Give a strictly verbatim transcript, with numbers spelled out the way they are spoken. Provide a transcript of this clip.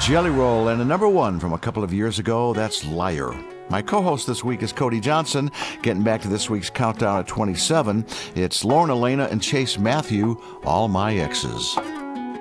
Jelly Roll, and a number one from a couple of years ago, that's Liar. My co-host this week is Cody Johnson. Getting back to this week's countdown at twenty-seven, it's Lauren Elena and Chase Matthew, All My Exes.